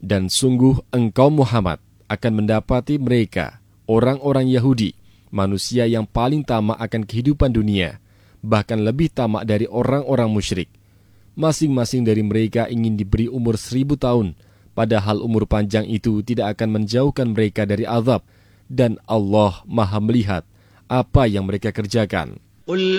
Dan sungguh engkau Muhammad akan mendapati mereka, orang-orang Yahudi, manusia yang paling tamak akan kehidupan dunia, bahkan lebih tamak dari orang-orang musyrik. Masing-masing dari mereka ingin diberi umur 1000 tahun, padahal umur panjang itu tidak akan menjauhkan mereka dari azab, dan Allah Maha melihat apa yang mereka kerjakan.